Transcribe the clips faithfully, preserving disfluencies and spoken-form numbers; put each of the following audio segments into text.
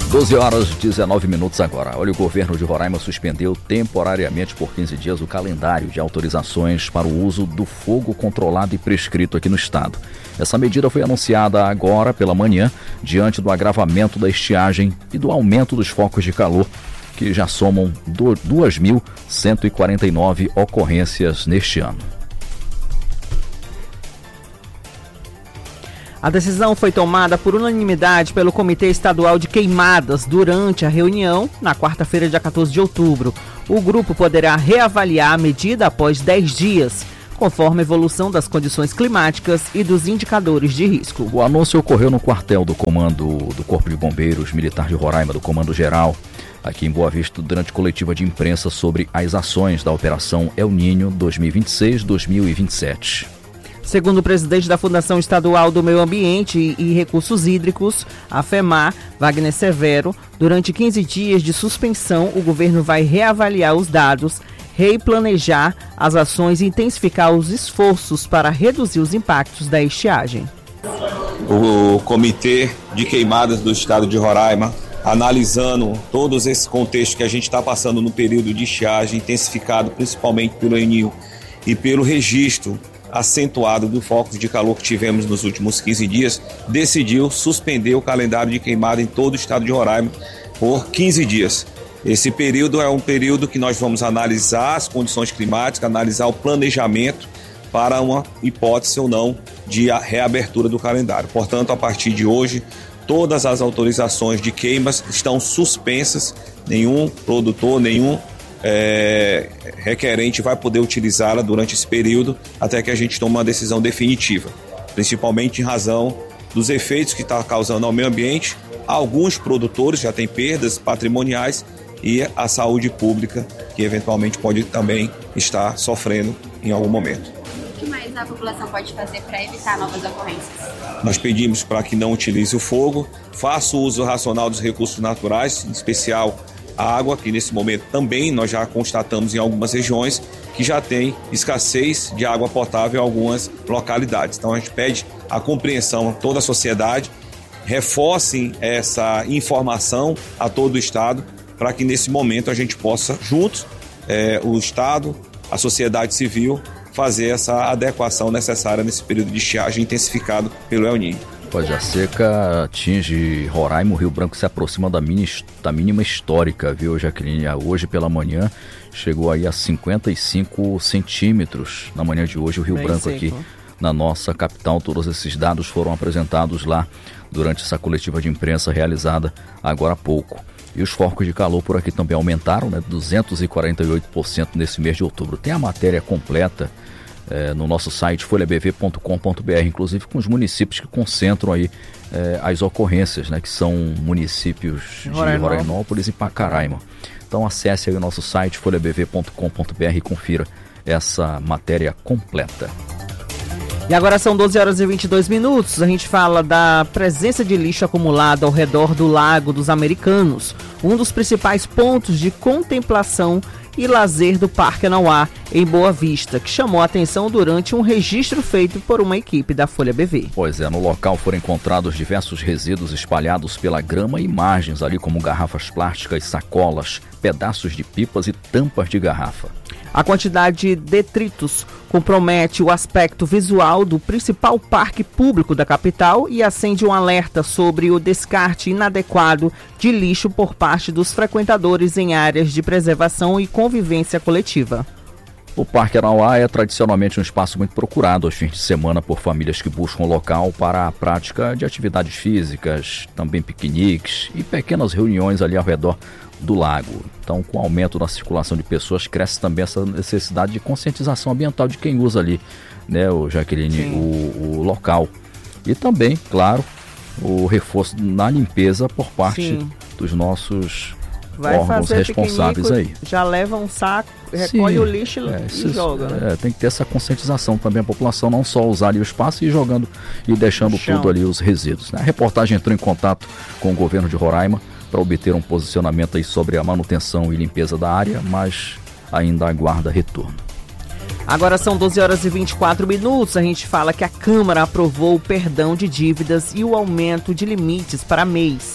doze horas e dezenove minutos agora. Olha, o governo de Roraima suspendeu temporariamente por quinze dias o calendário de autorizações para o uso do fogo controlado e prescrito aqui no estado. Essa medida foi anunciada agora pela manhã, diante do agravamento da estiagem e do aumento dos focos de calor, que já somam duas mil cento e quarenta e nove ocorrências neste ano. A decisão foi tomada por unanimidade pelo Comitê Estadual de Queimadas durante a reunião na quarta-feira, dia quatorze de outubro. O grupo poderá reavaliar a medida após dez dias, conforme a evolução das condições climáticas e dos indicadores de risco. O anúncio ocorreu no quartel do Comando do Corpo de Bombeiros Militar de Roraima, do Comando Geral, aqui em Boa Vista, durante coletiva de imprensa sobre as ações da Operação El Niño dois mil e vinte e seis a dois mil e vinte e sete. Segundo o presidente da Fundação Estadual do Meio Ambiente e Recursos Hídricos, a FEMAR, Wagner Severo, durante quinze dias de suspensão, o governo vai reavaliar os dados, replanejar as ações e intensificar os esforços para reduzir os impactos da estiagem. O Comitê de Queimadas do Estado de Roraima, analisando todos esses contextos que a gente está passando no período de estiagem, intensificado principalmente pelo El Niño e pelo registro acentuado do foco de calor que tivemos nos últimos quinze dias, decidiu suspender o calendário de queimada em todo o estado de Roraima por quinze dias. Esse período é um período que nós vamos analisar as condições climáticas, analisar o planejamento para uma hipótese ou não de reabertura do calendário. Portanto, a partir de hoje, todas as autorizações de queimas estão suspensas, nenhum produtor, nenhum É, requerente vai poder utilizá-la durante esse período até que a gente tome uma decisão definitiva, principalmente em razão dos efeitos que está causando ao meio ambiente. Alguns produtores já têm perdas patrimoniais e a saúde pública, que eventualmente pode também estar sofrendo em algum momento. O que mais a população pode fazer para evitar novas ocorrências? Nós pedimos para que não utilize o fogo, faça o uso racional dos recursos naturais, em especial a água, que nesse momento também nós já constatamos em algumas regiões que já tem escassez de água potável em algumas localidades. Então a gente pede a compreensão a toda a sociedade, reforcem essa informação a todo o Estado para que nesse momento a gente possa, juntos, é, o Estado, a sociedade civil, fazer essa adequação necessária nesse período de estiagem intensificado pelo El Niño. Pois a seca atinge Roraima, o Rio Branco se aproxima da, mini, da mínima histórica, viu, Jaqueline? Hoje pela manhã chegou aí a cinquenta e cinco centímetros. Na manhã de hoje o Rio Bem Branco seco. Aqui na nossa capital, todos esses dados foram apresentados lá durante essa coletiva de imprensa realizada agora há pouco. E os focos de calor por aqui também aumentaram, né? duzentos e quarenta e oito por cento nesse mês de outubro. Tem a matéria completa É, no nosso site folha b v ponto com ponto b r, inclusive com os municípios que concentram aí é, as ocorrências, né, que são municípios de Rorainópolis e Pacaraima. Então acesse aí o nosso site folha b v ponto com ponto b r e confira essa matéria completa. E agora são doze horas e vinte e dois minutos, a gente fala da presença de lixo acumulado ao redor do Lago dos Americanos, um dos principais pontos de contemplação e lazer do Parque Anauá, em Boa Vista, que chamou a atenção durante um registro feito por uma equipe da Folha B V. Pois é, no local foram encontrados diversos resíduos espalhados pela grama e margens, ali como garrafas plásticas, sacolas, pedaços de pipas e tampas de garrafa. A quantidade de detritos compromete o aspecto visual do principal parque público da capital e acende um alerta sobre o descarte inadequado de lixo por parte dos frequentadores em áreas de preservação e convivência coletiva. O Parque Anauá é tradicionalmente um espaço muito procurado aos fins de semana por famílias que buscam um local para a prática de atividades físicas, também piqueniques e pequenas reuniões ali ao redor do lago. Então, com o aumento da circulação de pessoas, cresce também essa necessidade de conscientização ambiental de quem usa ali, né, o Jaqueline, o, o local. E também, claro, o reforço na limpeza por parte Sim. dos nossos Vai órgãos responsáveis aí. Já leva um saco, recolhe Sim, o lixo é, e se, joga. Né? É, tem que ter essa conscientização também, a população não só usar ali o espaço e ir jogando e deixando tudo ali, os resíduos. Né? A reportagem entrou em contato com o governo de Roraima para obter um posicionamento aí sobre a manutenção e limpeza da área, mas ainda aguarda retorno. Agora são doze horas e vinte e quatro minutos, a gente fala que a Câmara aprovou o perdão de dívidas e o aumento de limites para mês.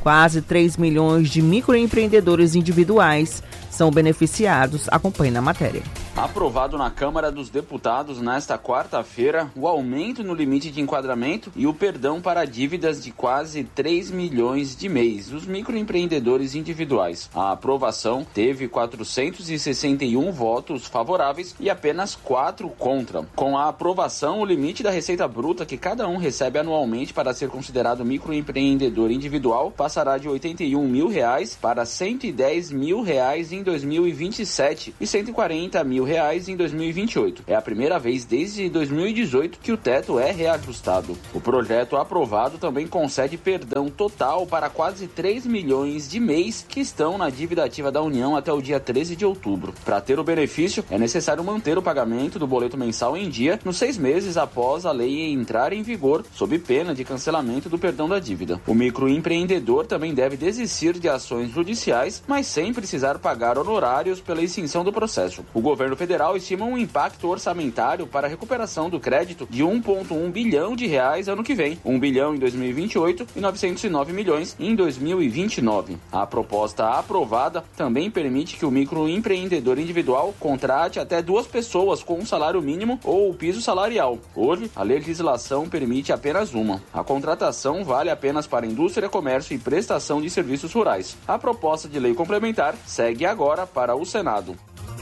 Quase três milhões de microempreendedores individuais são beneficiados. Acompanhe na matéria. Aprovado na Câmara dos Deputados nesta quarta-feira o aumento no limite de enquadramento e o perdão para dívidas de quase três milhões de mês, os microempreendedores individuais. A aprovação teve quatrocentos e sessenta e um votos favoráveis e apenas quatro contra. Com a aprovação, o limite da receita bruta que cada um recebe anualmente para ser considerado microempreendedor individual passará de oitenta e um mil reais para cento e dez mil reais em dois mil e vinte e sete e cento e quarenta mil reais em dois mil e vinte e oito. É a primeira vez desde dois mil e dezoito que o teto é reajustado. O projeto aprovado também concede perdão total para quase três milhões de mês que estão na dívida ativa da União até o dia treze de outubro. Para ter o benefício, é necessário manter o pagamento do boleto mensal em dia nos seis meses após a lei entrar em vigor, sob pena de cancelamento do perdão da dívida. O microempreendedor também deve desistir de ações judiciais, mas sem precisar pagar honorários pela extinção do processo. O governo federal estima um impacto orçamentário para a recuperação do crédito de um vírgula um bilhão de reais ano que vem, um bilhão em dois mil e vinte e oito e novecentos e nove milhões em dois mil e vinte e nove. A proposta aprovada também permite que o microempreendedor individual contrate até duas pessoas com um salário mínimo ou o piso salarial. Hoje, a legislação permite apenas uma. A contratação vale apenas para indústria, comércio e prestação de serviços rurais. A proposta de lei complementar segue agora para o Senado.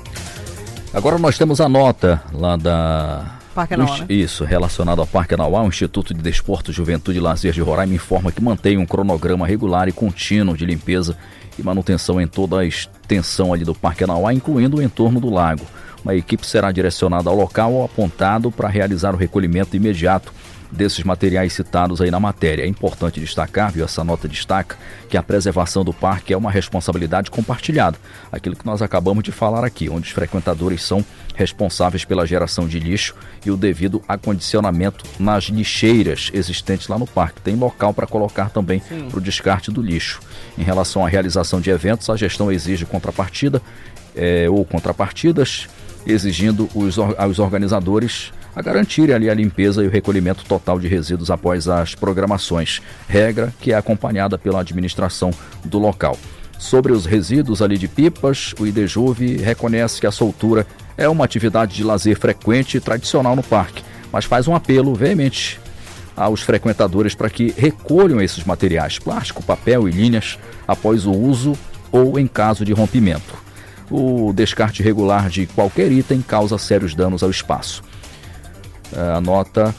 Agora nós temos a nota lá da... Parque Anauá, né? Isso, relacionado ao Parque Anauá, o Instituto de Desporto, Juventude e Lazer de Roraima informa que mantém um cronograma regular e contínuo de limpeza e manutenção em toda a extensão ali do Parque Anauá, incluindo o entorno do lago. Uma equipe será direcionada ao local apontado para realizar o recolhimento imediato desses materiais citados aí na matéria. É importante destacar, viu, essa nota destaca que a preservação do parque é uma responsabilidade compartilhada, aquilo que nós acabamos de falar aqui, onde os frequentadores são responsáveis pela geração de lixo e o devido acondicionamento nas lixeiras existentes lá no parque. Tem local para colocar também para o descarte do lixo. Em relação à realização de eventos, a gestão exige contrapartida é, ou contrapartidas, exigindo os, aos organizadores a garantir ali a limpeza e o recolhimento total de resíduos após as programações, regra que é acompanhada pela administração do local. Sobre os resíduos ali de pipas, o IDEJUV reconhece que a soltura é uma atividade de lazer frequente e tradicional no parque, mas faz um apelo veemente aos frequentadores para que recolham esses materiais, plástico, papel e linhas, após o uso ou em caso de rompimento. O descarte regular de qualquer item causa sérios danos ao espaço. A nota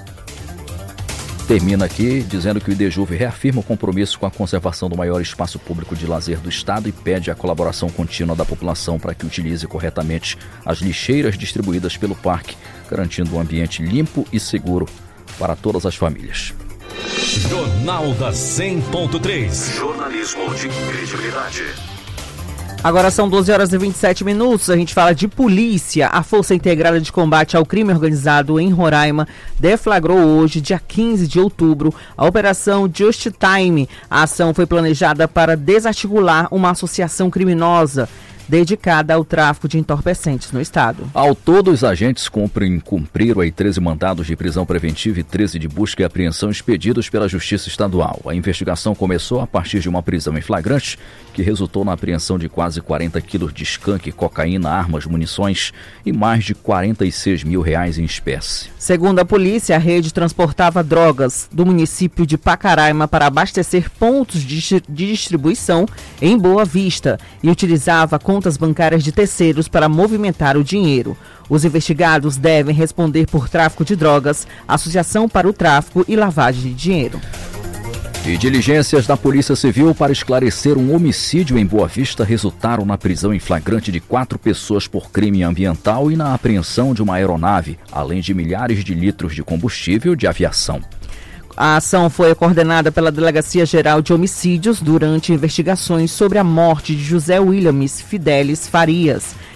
termina aqui dizendo que o IDEJUV reafirma o compromisso com a conservação do maior espaço público de lazer do Estado e pede a colaboração contínua da população para que utilize corretamente as lixeiras distribuídas pelo parque, garantindo um ambiente limpo e seguro para todas as famílias. Jornal da cem ponto três. Jornalismo de credibilidade. Agora são doze horas e vinte e sete minutos, a gente fala de polícia. A Força Integrada de Combate ao Crime Organizado em Roraima deflagrou hoje, dia quinze de outubro, a Operação Just Time. A ação foi planejada para desarticular uma associação criminosa dedicada ao tráfico de entorpecentes no estado. Ao todo, os agentes cumprem, cumpriram aí treze mandados de prisão preventiva e treze de busca e apreensão expedidos pela Justiça Estadual. A investigação começou a partir de uma prisão em flagrante, que resultou na apreensão de quase quarenta quilos de skunk, cocaína, armas, munições e mais de quarenta e seis mil reais em espécie. Segundo a polícia, a rede transportava drogas do município de Pacaraima para abastecer pontos de distribuição em Boa Vista e utilizava contas bancárias de terceiros para movimentar o dinheiro. Os investigados devem responder por tráfico de drogas, associação para o tráfico e lavagem de dinheiro. E diligências da Polícia Civil para esclarecer um homicídio em Boa Vista resultaram na prisão em flagrante de quatro pessoas por crime ambiental e na apreensão de uma aeronave, além de milhares de litros de combustível de aviação. A ação foi coordenada pela Delegacia Geral de Homicídios durante investigações sobre a morte de José Williams Fidelis Farias,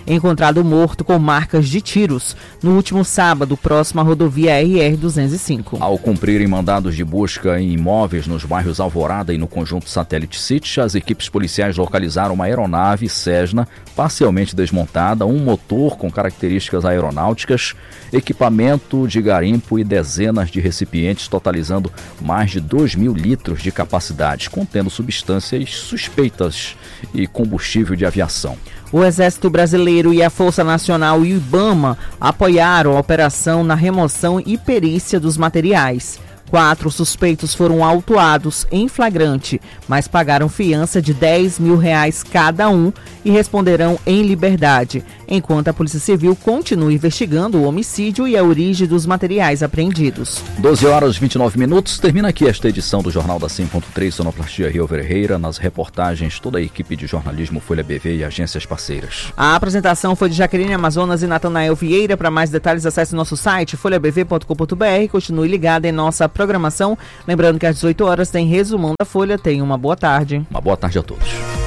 encontrado morto com marcas de tiros no último sábado, próximo à rodovia R R duzentos e cinco. Ao cumprirem mandados de busca em imóveis nos bairros Alvorada e no conjunto Satélite City, as equipes policiais localizaram uma aeronave Cessna parcialmente desmontada, um motor com características aeronáuticas, equipamento de garimpo e dezenas de recipientes, totalizando mais de dois mil litros de capacidade, contendo substâncias suspeitas e combustível de aviação. O Exército Brasileiro e a Força Nacional e o IBAMA apoiaram a operação na remoção e perícia dos materiais. Quatro suspeitos foram autuados em flagrante, mas pagaram fiança de dez mil reais cada um e responderão em liberdade, enquanto a Polícia Civil continua investigando o homicídio e a origem dos materiais apreendidos. doze horas e vinte e nove minutos, termina aqui esta edição do Jornal da cem ponto três, Sonoplastia Rio Ferreira, nas reportagens toda a equipe de jornalismo Folha B V e agências parceiras. A apresentação foi de Jaqueline Amazonas e Natanael Vieira. Para mais detalhes, acesse nosso site folha b v ponto com ponto b r. Continue ligado em nossa programação. Lembrando que às dezoito horas tem resumão da Folha. Tenha uma boa tarde. Uma boa tarde a todos.